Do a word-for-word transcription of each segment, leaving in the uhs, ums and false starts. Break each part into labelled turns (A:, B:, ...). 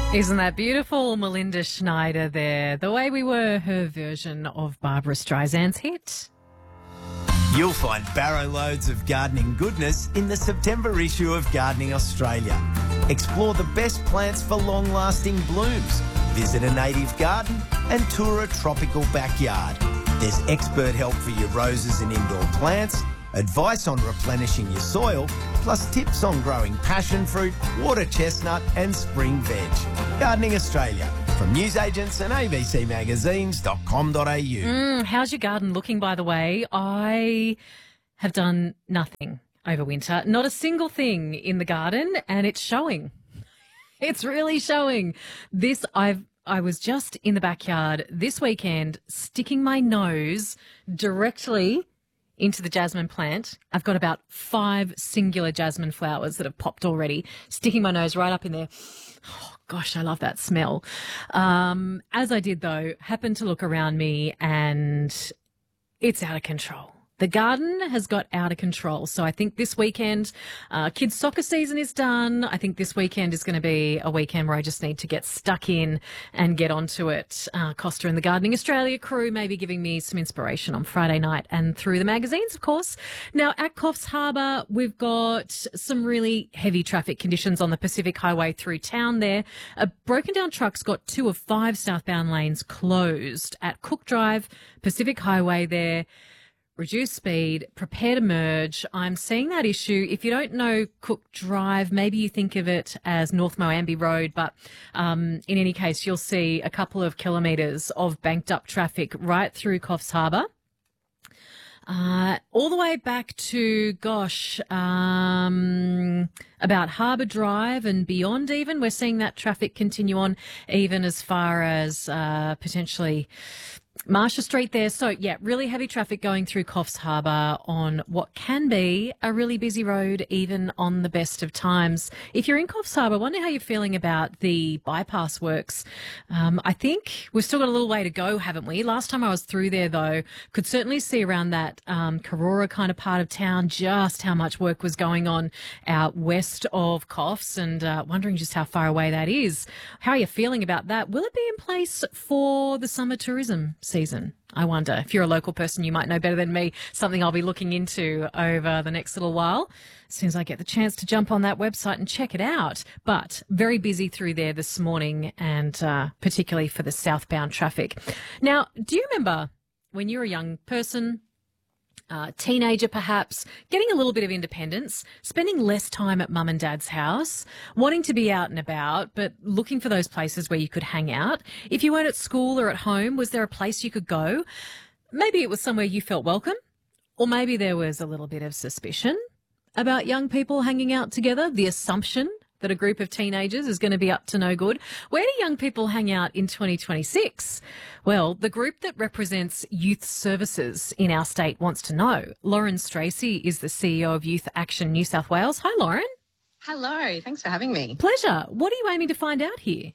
A: Isn't that beautiful? Melinda Schneider there. The Way We Were, her version of Barbara Streisand's hit.
B: You'll find barrow loads of gardening goodness in the September issue of Gardening Australia. Explore the best plants for long-lasting blooms. Visit a native garden and tour a tropical backyard. There's expert help for your roses and indoor plants, advice on replenishing your soil, plus tips on growing passion fruit, water chestnut and spring veg. Gardening Australia, from newsagents and a b c magazines dot com dot a u.
A: Mm, how's your garden looking, by the way? I have done nothing over winter, not a single thing in the garden, and it's showing. It's really showing. This, I've I was just in the backyard this weekend sticking my nose directly into the jasmine plant. I've got about five singular jasmine flowers that have popped already, sticking my nose right up in there. Oh, gosh, I love that smell. Um, as I did, though, happened to look around me and it's out of control. The garden has got out of control. So I think this weekend, uh, kids' soccer season is done. I think this weekend is going to be a weekend where I just need to get stuck in and get onto it. Uh, Costa and the Gardening Australia crew may be giving me some inspiration on Friday night and through the magazines, of course. Now, at Coffs Harbour, we've got some really heavy traffic conditions on the Pacific Highway through town there. A broken down truck's got two of five southbound lanes closed at Cook Drive, Pacific Highway there. Reduce speed, prepare to merge. I'm seeing that issue. If you don't know Cook Drive, maybe you think of it as North Moambi Road, but um, in any case, you'll see a couple of kilometres of banked up traffic right through Coffs Harbour. Uh, all the way back to, gosh, um, about Harbour Drive and beyond even. We're seeing that traffic continue on even as far as uh, potentially Marsha Street there. So, yeah, really heavy traffic going through Coffs Harbour on what can be a really busy road, even on the best of times. If you're in Coffs Harbour, I wonder how you're feeling about the bypass works. Um, I think we've still got a little way to go, haven't we? Last time I was through there, though, could certainly see around that um, Karora kind of part of town just how much work was going on out west of Coffs, and uh, wondering just how far away that is. How are you feeling about that? Will it be in place for the summer tourism season? I wonder. If you're a local person, you might know better than me. Something I'll be looking into over the next little while as soon as I get the chance to jump on that website and check it out. But very busy through there this morning, and uh, particularly for the southbound traffic. Now, do you remember when you were a young person, Uh, teenager perhaps, getting a little bit of independence, spending less time at mum and dad's house, wanting to be out and about, but looking for those places where you could hang out? If you weren't at school or at home, was there a place you could go? Maybe it was somewhere you felt welcome, or maybe there was a little bit of suspicion about young people hanging out together, the assumption that a group of teenagers is going to be up to no good. Where do young people hang out in twenty twenty-six? Well, the group that represents youth services in our state wants to know. Lauren Stracey is the C E O of Youth Action New South Wales. Hi, Lauren.
C: Hello. Thanks for having me.
A: Pleasure. What are you aiming to find out here?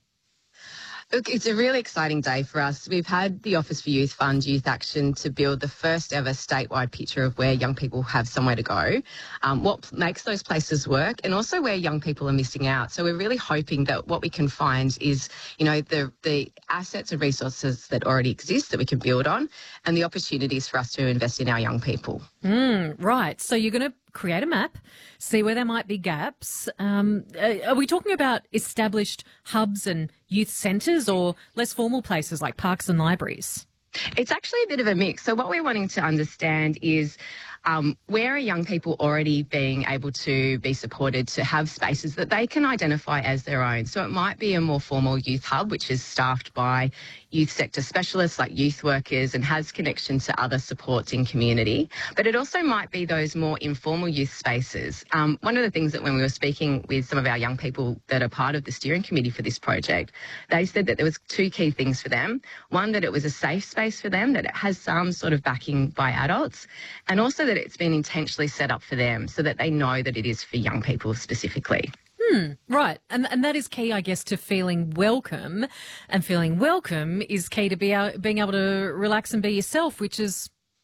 C: Look, it's a really exciting day for us. We've had the Office for Youth Fund Youth Action to build the first ever statewide picture of where young people have somewhere to go, um, what makes those places work, and also where young people are missing out. So we're really hoping that what we can find is, you know, the, the assets and resources that already exist that we can build on, and the opportunities for us to invest in our young people.
A: Mm, right. So you're going to create a map, see where there might be gaps. Um, are we talking about established hubs and youth centres, or less formal places like parks and libraries?
C: It's actually a bit of a mix. So what we're wanting to understand is um, where are young people already being able to be supported to have spaces that they can identify as their own. So it might be a more formal youth hub, which is staffed by youth sector specialists like youth workers and has connection to other supports in community. But it also might be those more informal youth spaces. Um, one of the things that when we were speaking with some of our young people that are part of the steering committee for this project, they said that there was two key things for them. One, that it was a safe space for them, that it has some sort of backing by adults, and also that it's been intentionally set up for them so that they know that it is for young people specifically.
A: Hmm, right. And and that is key, I guess, to feeling welcome. And feeling welcome is key to be out, being able to relax and be yourself, which is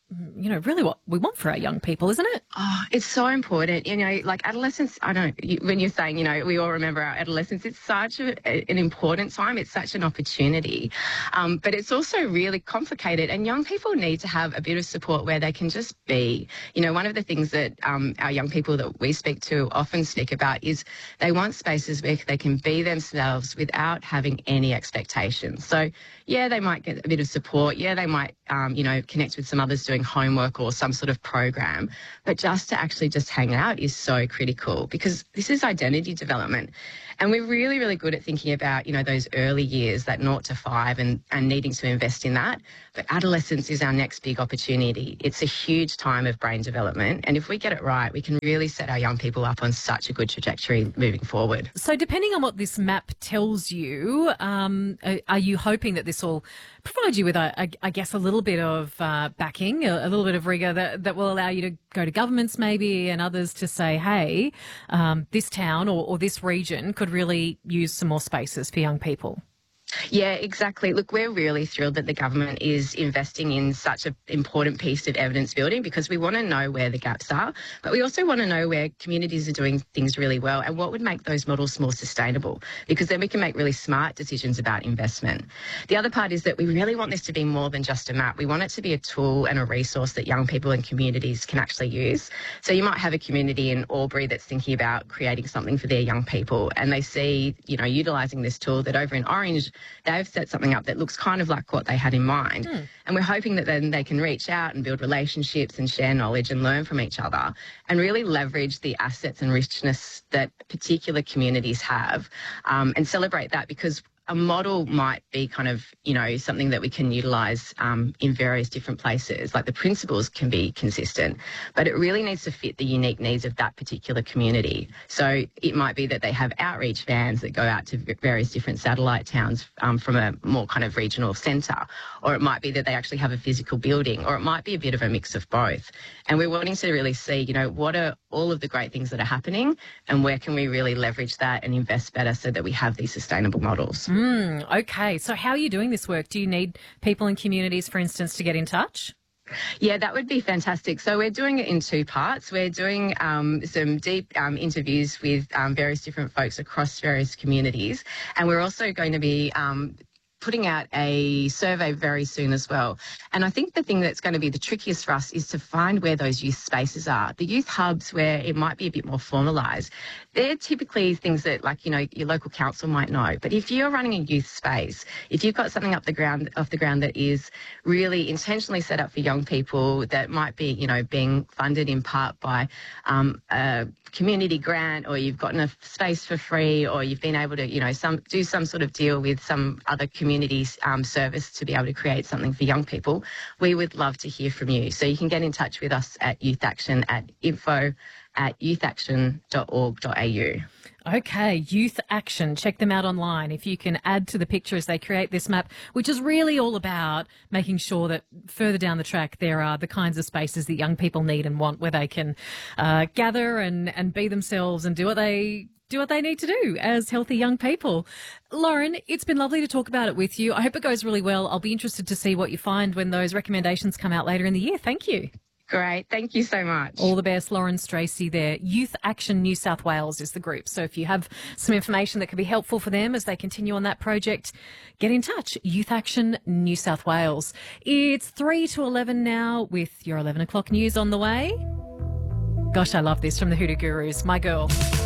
A: you know, really what we want for our young people, isn't it?
C: Oh, it's so important. You know, like adolescence, I don't, you, when you're saying, you know, we all remember our adolescence, it's such a, a, an important time. It's such an opportunity. Um, but it's also really complicated, and young people need to have a bit of support where they can just be. You know, one of the things that um, our young people that we speak to often speak about is they want spaces where they can be themselves without having any expectations. So, yeah, they might get a bit of support. Yeah, they might, um, you know, connect with some others doing homework or some sort of program. But just to actually just hang out is so critical, because this is identity development. And we're really, really good at thinking about, you know, those early years, that naught to five, and, and needing to invest in that. But adolescence is our next big opportunity. It's a huge time of brain development. And if we get it right, we can really set our young people up on such a good trajectory moving forward.
A: So depending on what this map tells you, um, are you hoping that this will provide you with, a, a, I guess, a little bit of uh, backing, a, a little bit of rigour that, that will allow you to go to governments maybe and others to say, hey, um, this town or, or this region could really use some more spaces for young people?
C: Yeah, exactly. Look, we're really thrilled that the government is investing in such an important piece of evidence building, because we want to know where the gaps are, but we also want to know where communities are doing things really well and what would make those models more sustainable, because then we can make really smart decisions about investment. The other part is that we really want this to be more than just a map. We want it to be a tool and a resource that young people and communities can actually use. So you might have a community in Albury that's thinking about creating something for their young people, and they see, you know, utilising this tool that over in Orange, they've set something up that looks kind of like what they had in mind. Mm. And we're hoping that then they can reach out and build relationships and share knowledge and learn from each other and really leverage the assets and richness that particular communities have, um, and celebrate that, because a model might be kind of, you know, something that we can utilise um, in various different places. Like the principles can be consistent, but it really needs to fit the unique needs of that particular community. So it might be that they have outreach vans that go out to various different satellite towns um, from a more kind of regional centre, or it might be that they actually have a physical building, or it might be a bit of a mix of both. And we're wanting to really see, you know, what are all of the great things that are happening and where can we really leverage that and invest better so that we have these sustainable models.
A: Mm, okay, so how are you doing this work? Do you need people in communities, for instance, to get in touch?
C: Yeah, that would be fantastic. So we're doing it in two parts. We're doing um, some deep um, interviews with um, various different folks across various communities, and we're also going to be um, putting out a survey very soon as well. And I think the thing that's going to be the trickiest for us is to find where those youth spaces are. The youth hubs, where it might be a bit more formalised, they're typically things that, like, you know, your local council might know. But if you're running a youth space, if you've got something up the ground, off the ground that is really intentionally set up for young people, that might be, you know, being funded in part by um, a community grant, or you've gotten a space for free, or you've been able to, you know, some do some sort of deal with some other community um, service to be able to create something for young people, we would love to hear from you. So you can get in touch with us at Youth Action at info at youth action dot org dot a u.
A: Okay, Youth Action. Check them out online. If you can add to the picture as they create this map, which is really all about making sure that further down the track there are the kinds of spaces that young people need and want, where they can uh, gather and, and be themselves and do what they do what they need to do as healthy young people. Lauren, it's been lovely to talk about it with you. I hope it goes really well. I'll be interested to see what you find when those recommendations come out later in the year. Thank you.
C: Great. Thank you so much.
A: All the best, Lauren Stracey there. Youth Action New South Wales is the group. So if you have some information that could be helpful for them as they continue on that project, get in touch. Youth Action New South Wales. It's three to eleven now with your eleven o'clock news on the way. Gosh, I love this from the Hoodoo Gurus. My girl.